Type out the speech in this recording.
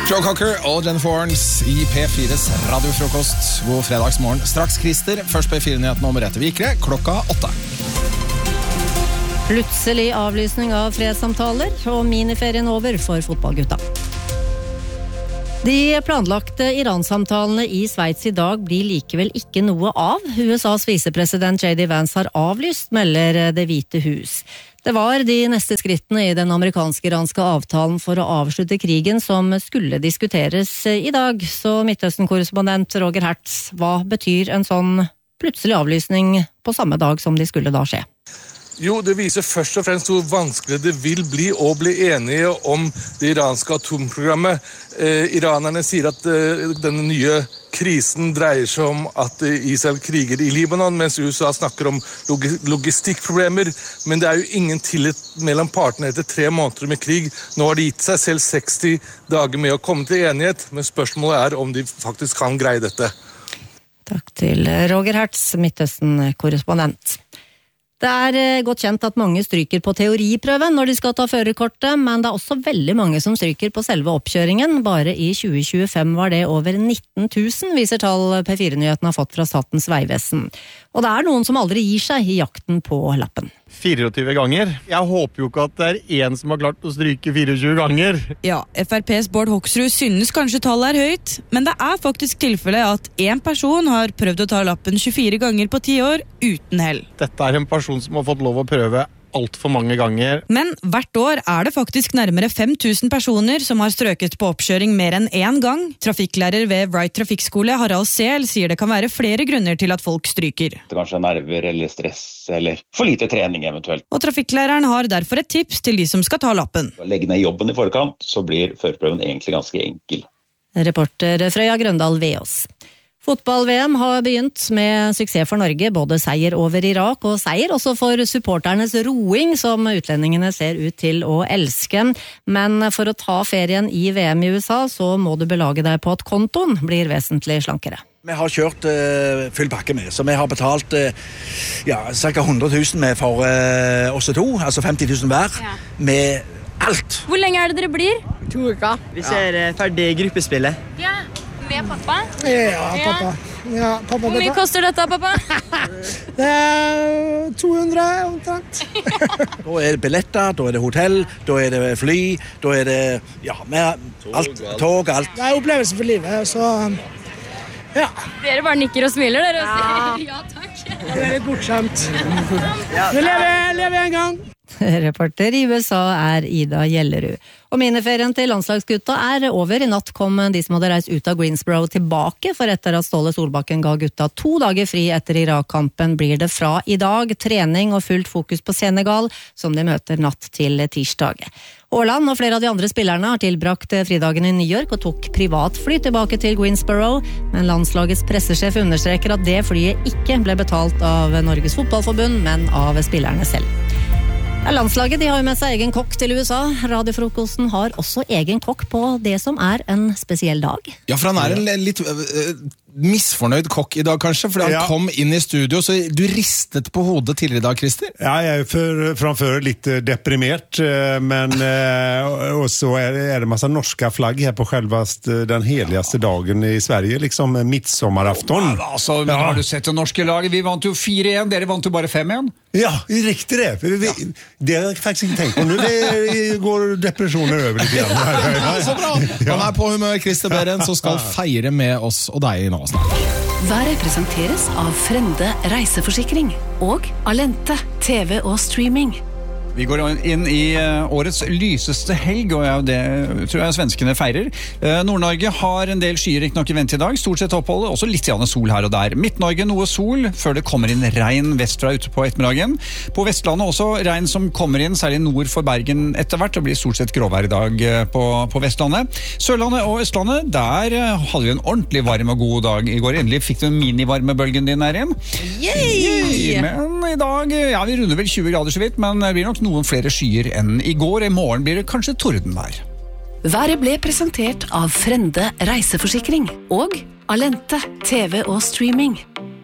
Joe Cocker og Jennifer Warnes i P4s radiofrokost. God fredagsmorgen. Straks Christer, først P4-nyheten om Merete Vikre, 8:00. Plutselig avlysning av fredssamtaler og miniferien over for fotballgutta. De planlagte Iran-samtalene i Sveits i dag blir likevel ikke noe av. USAs visepresident J.D. Vance har avlyst, melder Det hvite hus. Det var de neste skrittene i den amerikansk-iranske avtalen for å avslutte krigen som skulle diskuteres i dag. Så Midtøsten-korrespondent Roger Hertz, hva betyr en sånn plutselig avlysning på samme dag som de skulle da skje? Jo, det viser først og fremst hvor vanskelig det vil bli å bli enige om det iranske atomprogrammet. Iranerne sier at denne nye krisen dreier seg om at Israel kriger i Libanon, mens USA snakker om logistikkproblemer. Men det er jo ingen tillit mellom partene etter 3 måneder med krig. Nå har de gitt seg selv 60 dager med å komme til enighet, men spørsmålet er om de faktisk kan greie dette. Takk til Roger Hertz, Midtøsten-korrespondent. Det er godt kjent at mange stryker på teoriprøven når de skal ta førerkortet, men det er også veldig mange som stryker på selve oppkjøringen. Bare i 2025 var det over 19 000, viser tall P4-nyheten har fått fra Statens vegvesen. Og det er noen som aldri gir seg i jakten på lappen. 24 ganger. Jeg håper jo ikke at det er en som har klart å stryke 24 ganger. Ja, FrPs Bård Hoksrud synes kanskje tallet er høyt, men det er faktisk tilfellet at en person har prøvd å ta lappen 24 ganger på 10 år uten hell. Dette er en person som har fått lov å prøve alt for mange ganger. Men hvert år er det faktisk nærmere 5000 personer som har strøket på oppkjøring mer enn 1 gang. Trafikklærer ved Wright Trafikkskole Harald Sehl sier det kan være flere grunner til at folk stryker. Kanskje nerver eller stress eller for lite trening eventuelt. Og trafikklæreren har derfor et tips til de som skal ta lappen. Legge ned jobben i forkant, så blir førerprøven egentlig ganske enkel. Reporter Frøya Grøndal Veås. Fotball-VM har begynt med suksess for Norge, både seier over Irak og seier også for supporternes roing, som utlendingene ser ut til å elske. Men for å ta ferien i VM i USA, så må du belage deg på at kontoen blir vesentlig slankere. Vi har kjørt full pakke med, så vi har betalt ca. 100 000 med for oss to, altså 50 000 hver, med alt. Hvor lenge er det dere blir? 2 uker. Vi ser ferdig gruppespillet. Ja. Med pappa? Ja, pappa. Ja, pappa. Hvor mye koster dette, pappa? Det er 200 omtrent. Da er det billetter, da er det hotell, da er det fly, da er det alt, tog, alt. Det er opplevelse for livet, så ja. Dere bare nikker og smiler, dere, og sier ja takk. Det er litt bortskjemt. Vi lever en gang. Reporter i USA er Ida Gjellerud. Og miniferien til landslagsgutta er over. I natt kom de som hadde reist ut av Greensboro tilbake, for etter at Ståle Solbakken ga gutta 2 dager fri etter Irak-kampen, blir det fra i dag trening og fullt fokus på Senegal, som de møter natt til tirsdag. Aaland og flere av de andre spillerne har tilbrakt fridagen i New York og tok privatfly tilbake til Greensboro, men landslagets pressesjef understreker at det flyet ikke ble betalt av Norges Fotballforbund, men av spillerne selv. Landslaget de har jo med seg egen kokk til USA. Radiofrokosten har også egen kokk på det som er en spesiell dag. Ja, for han er en litt misfornøyd kokk i dag, kanskje, fordi han kom inn i studio, så du ristet på hodet tidligere i dag, Christer? Ja, jag är framför lite deprimerat, men och så är det massa norska flagg här på självast den heligaste dagen i Sverige, liksom midsommarafton. Ja, altså, har du sett det norske laget? Vi vant jo 4-1, dere vant jo bare 5-1. Ja, riktigt det. Det har jag faktiskt inte tänkt på. Nu går depressioner över lite grann. Ja, så bra. Han er på humør, Christer Beren, som skal feire med oss og deg nå snart. Været presenteres av Frende reiseforsikring og Alente TV og streaming. Vi går inn i årets lyseste helg, og det tror jeg svenskene feirer. Nord-Norge har en del skyer ikke nok i vente i dag, stort sett oppholdet, også litt sol her og der. Midt-Norge noe sol, før det kommer inn regn vestfra ute på ettermiddagen. På Vestlandet også regn som kommer inn, særlig nord for Bergen etter hvert, og blir stort sett gråvær i dag på Vestlandet. Sørlandet og Østlandet, der hadde vi en ordentlig varm og god dag i går. Endelig fikk du en minivarmebølgen din her igjen. Yay! Men i dag, ja, vi runder vel 20 grader så vidt, men det blir nok noen flere skyer enn i går. I morgen blir det kanskje tordenvær. Været ble presentert av Frende reiseforsikring og Alente TV og streaming.